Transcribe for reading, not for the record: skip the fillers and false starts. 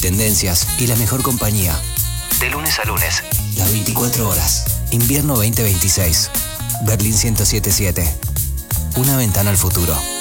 tendencias y la mejor compañía. De lunes a lunes, las 24 horas. Invierno 2026. Berlín 1077. Una ventana al futuro.